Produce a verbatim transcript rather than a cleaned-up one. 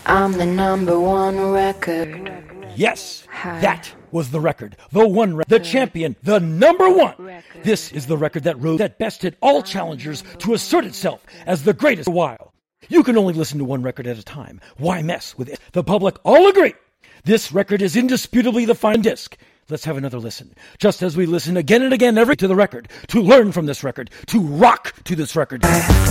I'm the number one record. Yes, that was the record. The one, re- the champion, the number one. This is the record that rose, that bested all challengers to assert itself as the greatest for a while. You can only listen to one record at a time. Why mess with it? The public all agree. This record is indisputably the fine disc. Let's have another listen. Just as we listen again and again every to the record, to learn from this record, to rock to this record.